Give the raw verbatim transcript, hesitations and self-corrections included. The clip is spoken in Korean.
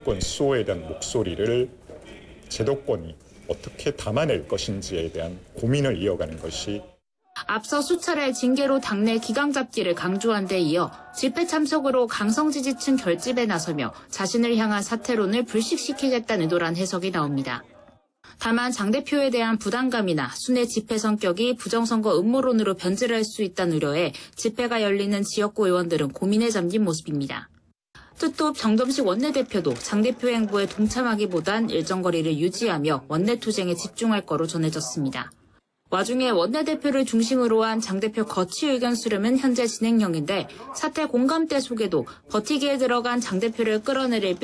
권 수호에 대한 목소리를 제도권이 어떻게 담아낼 것인지에 대한 고민을 이어가는 것이 앞서 수차례 징계로 당내 기강 잡기를 강조한 데 이어 집회 참석으로 강성 지지층 결집에 나서며 자신을 향한 사퇴론을 불식시키겠다는 의도란 해석이 나옵니다. 다만 장 대표에 대한 부담감이나 순회 집회 성격이 부정선거 음모론으로 변질할 수 있다는 우려에 집회가 열리는 지역구 의원들은 고민에 잠긴 모습입니다. 특히 정점식 원내대표도 장 대표 행보에 동참하기보단 일정 거리를 유지하며 원내 투쟁에 집중할 거로 전해졌습니다. 와중에 원내대표를 중심으로 한 장 대표 거취 의견 수렴은 현재 진행형인데 사태 공감대 속에도 버티기에 들어간 장 대표를 끌어내릴